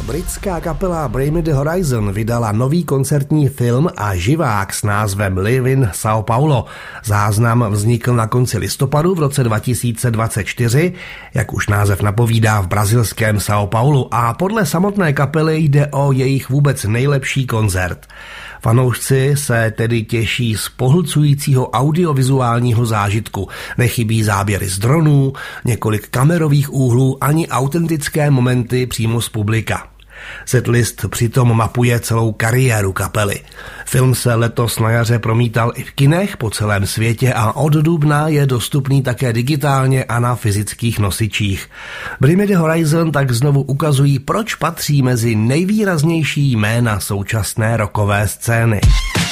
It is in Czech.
Britská kapela Bring Me The Horizon vydala nový koncertní film a živák s názvem Live in São Paulo. Záznam vznikl na konci listopadu v roce 2024, jak už název napovídá, v brazilském São Paulu, a podle samotné kapely jde o jejich vůbec nejlepší koncert. Fanoušci se tedy těší z pohlcujícího audiovizuálního zážitku. Nechybí záběry z dronů, několik kamerových úhlů ani autentické momenty přímo z publika. Setlist přitom mapuje celou kariéru kapely. Film se letos na jaře promítal i v kinech po celém světě a od dubna je dostupný také digitálně a na fyzických nosičích. Bring Me The Horizon tak znovu ukazují, proč patří mezi nejvýraznější jména současné rockové scény.